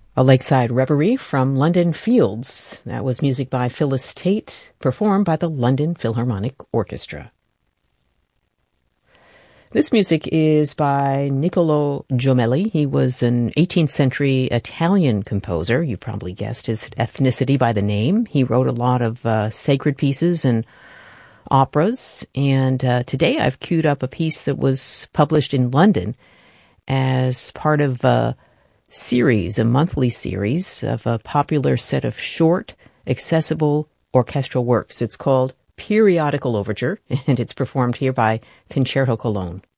A Lakeside Reverie from London Fields. That was music by Phyllis Tate, performed by the London Philharmonic Orchestra. This music is by Niccolò Jommelli. He was an 18th century Italian composer. You probably guessed his ethnicity by the name. He wrote a lot of sacred pieces and operas. And today I've queued up a piece that was published in London as part of a monthly series of a popular set of short, accessible orchestral works. It's called Periodical Overture, and it's performed here by Concerto Cologne.